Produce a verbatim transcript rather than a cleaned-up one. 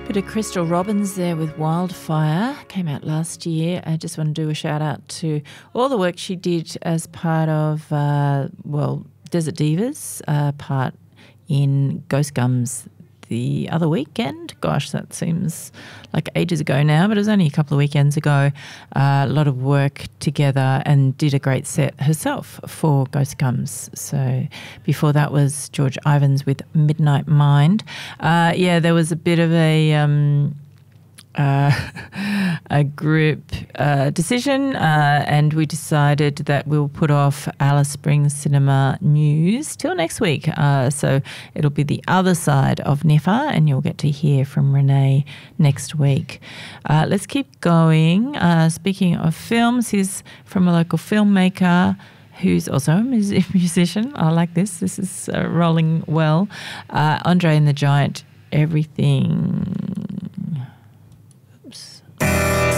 Bit of Crystal Robbins there with Wildfire. Came out last year. I just want to do a shout out to all the work she did as part of, uh, well, Desert Divas, uh, part in Ghost Gums the other weekend. Gosh, that seems like ages ago now, but it was only a couple of weekends ago. Uh, a lot of work together and did a great set herself for Ghost Gums. So before that was George Ivans with Midnight Mind. Uh, yeah, there was a bit of a... Um, Uh, a group uh, decision uh, and we decided that we'll put off Alice Springs Cinema News till next week. Uh, so it'll be the other side of N I F A and you'll get to hear from Renee next week. Uh, let's keep going. Uh, speaking of films, here's from a local filmmaker who's also a mus- musician. I like this. This is uh, rolling well. Uh, Andre and the Giant, Everything